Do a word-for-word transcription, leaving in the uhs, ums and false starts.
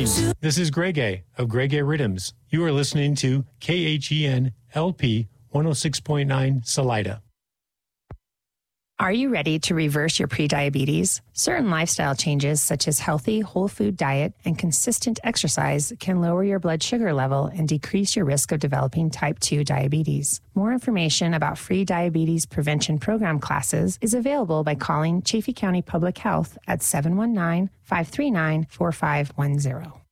This is Greg A. of Greg A. Rhythms. You are listening to K H E N L P one oh six point nine Salida. Are you ready to reverse your prediabetes? Certain lifestyle changes, such as healthy, whole food diet and consistent exercise, can lower your blood sugar level and decrease your risk of developing type two diabetes. More information about free diabetes prevention program classes is available by calling Chaffey County Public Health at seven one nine, five three nine, four five one zero.